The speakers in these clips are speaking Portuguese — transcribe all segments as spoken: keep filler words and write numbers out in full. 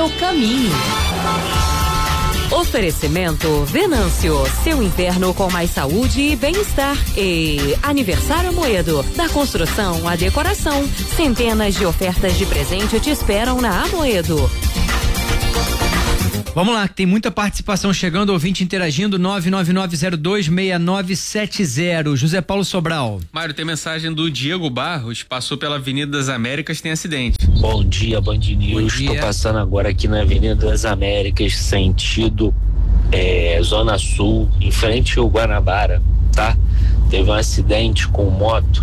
seu caminho. Oferecimento Venâncio, seu inverno com mais saúde e bem-estar. E Aniversário Amoedo, da construção à decoração. Centenas de ofertas de presente te esperam na Amoedo. Vamos lá, que tem muita participação chegando, ouvinte interagindo, nove nove nove zero dois seis nove sete zero. José Paulo Sobral. Mário, tem mensagem do Diego Barros, passou pela Avenida das Américas, tem acidente. Bom dia, Band News. Estou passando agora aqui na Avenida das Américas, sentido é, Zona Sul, em frente ao Guanabara, tá? Teve um acidente com moto,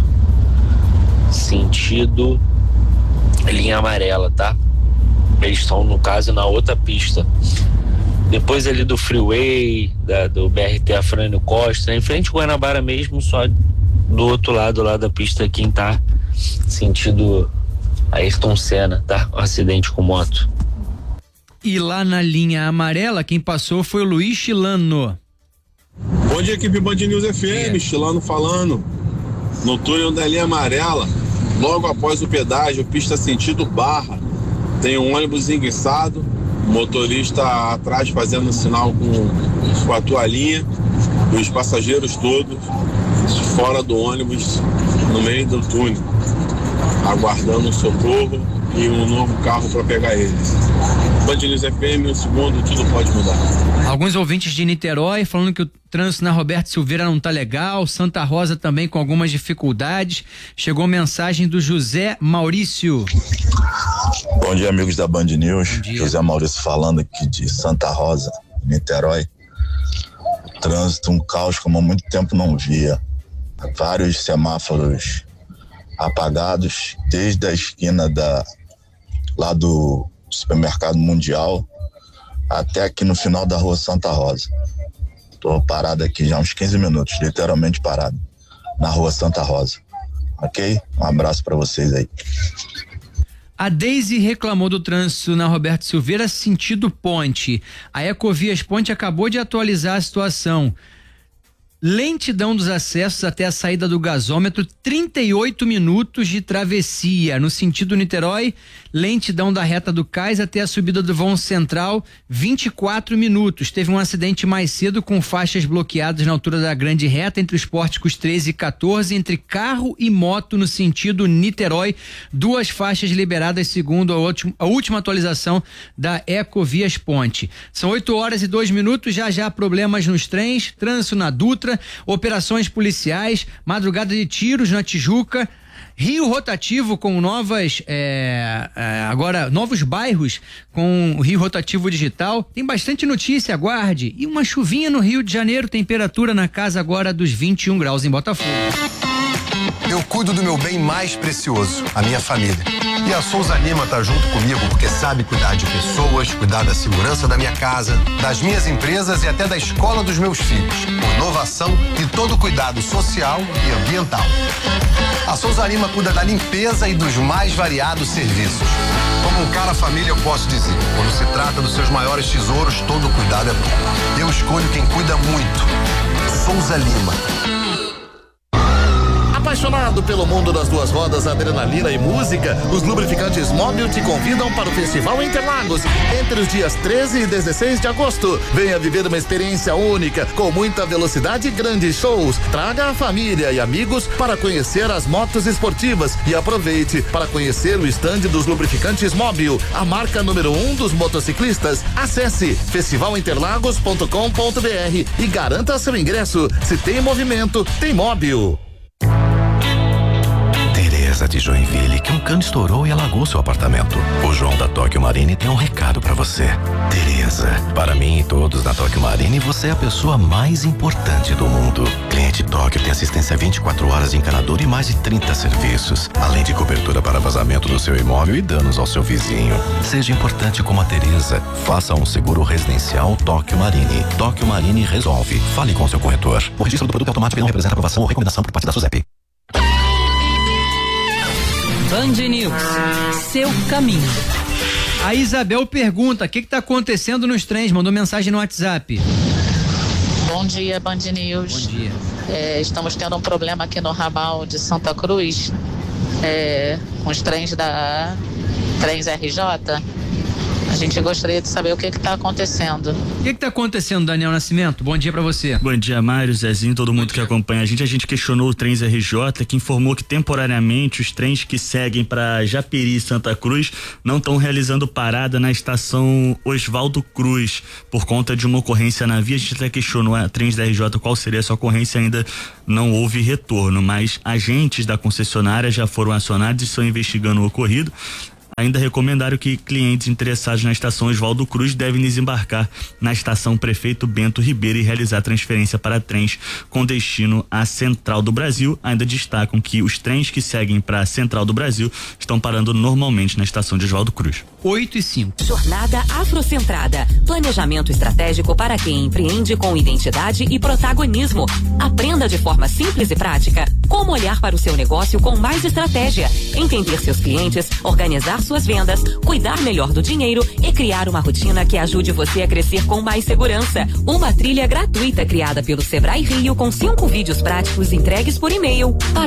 sentido linha amarela, tá? Eles estão, no caso, na outra pista. Depois ali do freeway, da, do B R T Afrânio Costa, em frente ao Guanabara mesmo, só do outro lado lá da pista, quem tá sentido Ayrton Senna, tá? Um acidente com moto. E lá na linha amarela, quem passou foi o Luiz Chilano. Bom dia, equipe Band News F M, é. Chilano falando. No túnel da linha amarela, logo após o pedágio, pista sentido Barra. Tem um ônibus enguiçado, motorista atrás fazendo sinal com, com a toalhinha, os passageiros todos fora do ônibus, no meio do túnel, aguardando um socorro e um novo carro para pegar eles. Band News F M, um segundo, tudo pode mudar. Alguns ouvintes de Niterói falando que o trânsito na Roberto Silveira não tá legal, Santa Rosa também com algumas dificuldades. Chegou mensagem do José Maurício. Bom dia, amigos da Band News. José Maurício falando aqui de Santa Rosa, Niterói. Trânsito, um caos como há muito tempo não via. Vários semáforos apagados, desde a esquina da, lá do Supermercado Mundial até aqui no final da rua Santa Rosa. Tô parado aqui já há uns quinze minutos, literalmente parado, na rua Santa Rosa. Ok? Um abraço para vocês aí. A Deise reclamou do trânsito na Roberto Silveira sentido Ponte. A Ecovias Ponte acabou de atualizar a situação. Lentidão dos acessos até a saída do gasômetro, trinta e oito minutos de travessia. No sentido Niterói, lentidão da reta do Cais até a subida do vão central, vinte e quatro minutos. Teve um acidente mais cedo com faixas bloqueadas na altura da grande reta entre os pórticos treze e quatorze, entre carro e moto no sentido Niterói. Duas faixas liberadas segundo a, última, a última atualização da Ecovias Ponte. São oito horas e dois minutos, já já problemas nos trens, trânsito na Dutra, operações policiais, madrugada de tiros na Tijuca, Rio rotativo com novas, é, é, agora novos bairros com o Rio rotativo digital. Tem bastante notícia, aguarde. E uma chuvinha no Rio de Janeiro, temperatura na casa agora dos vinte e um graus em Botafogo. Eu cuido do meu bem mais precioso, a minha família. E a Souza Lima tá junto comigo porque sabe cuidar de pessoas, cuidar da segurança da minha casa, das minhas empresas e até da escola dos meus filhos. Com inovação e todo cuidado social e ambiental. A Souza Lima cuida da limpeza e dos mais variados serviços. Como um cara família, eu posso dizer, quando se trata dos seus maiores tesouros, todo cuidado é bom. Eu escolho quem cuida muito. Souza Lima. Apaixonado pelo mundo das duas rodas, adrenalina e música, os lubrificantes Móbil te convidam para o Festival Interlagos entre os dias treze e dezesseis de agosto. Venha viver uma experiência única, com muita velocidade e grandes shows. Traga a família e amigos para conhecer as motos esportivas e aproveite para conhecer o estande dos lubrificantes Móbil, a marca número um dos motociclistas. Acesse festival interlagos ponto com ponto br e garanta seu ingresso. Se tem movimento, tem Móbil. De Joinville, que um cano estourou e alagou seu apartamento. O João da Tóquio Marine tem um recado pra você. Tereza, para mim e todos da Tóquio Marine, você é a pessoa mais importante do mundo. Cliente Tóquio tem assistência vinte e quatro horas de encanador e mais de trinta serviços, além de cobertura para vazamento do seu imóvel e danos ao seu vizinho. Seja importante como a Tereza. Faça um seguro residencial Tóquio Marine. Tóquio Marine resolve. Fale com seu corretor. O registro do produto é automático e não representa aprovação ou recomendação por parte da SUSEP. Band News, seu caminho. A Isabel pergunta: o que está acontecendo nos trens? Mandou mensagem no WhatsApp. Bom dia, Band News. Bom dia. É, estamos tendo um problema aqui no ramal de Santa Cruz, é, com os trens da Trens R J. A gente gostaria de saber o que está acontecendo. O que está acontecendo, Daniel Nascimento? Bom dia para você. Bom dia, Mário, Zezinho, todo mundo que acompanha a gente. A gente questionou o Trens R J, que informou que temporariamente os trens que seguem para Japeri e Santa Cruz não estão realizando parada na estação Oswaldo Cruz por conta de uma ocorrência na via. A gente até questionou a Trens da R J qual seria essa ocorrência, ainda não houve retorno, mas agentes da concessionária já foram acionados e estão investigando o ocorrido. Ainda recomendaram que clientes interessados na estação Oswaldo Cruz devem desembarcar na estação Prefeito Bento Ribeiro e realizar transferência para trens com destino à Central do Brasil. Ainda destacam que os trens que seguem para a Central do Brasil estão parando normalmente na estação de Oswaldo Cruz. oito e cinco. Jornada Afrocentrada. Planejamento estratégico para quem empreende com identidade e protagonismo. Aprenda de forma simples e prática como olhar para o seu negócio com mais estratégia, entender seus clientes, organizar suas vendas, cuidar melhor do dinheiro e criar uma rotina que ajude você a crescer com mais segurança. Uma trilha gratuita criada pelo Sebrae Rio com cinco vídeos práticos entregues por e-mail.